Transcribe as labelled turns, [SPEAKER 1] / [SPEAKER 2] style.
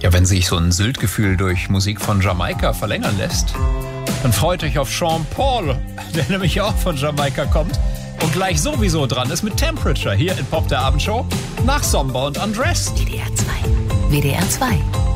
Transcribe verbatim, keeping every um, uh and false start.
[SPEAKER 1] Ja, wenn sich so ein Sylt-Gefühl durch Musik von Jamaika verlängern lässt, dann freut euch auf Sean Paul, der nämlich auch von Jamaika kommt und gleich sowieso dran ist mit Temperature hier in Pop der Abendshow nach Somber und Undressed.
[SPEAKER 2] W D R zwei. W D R zwei.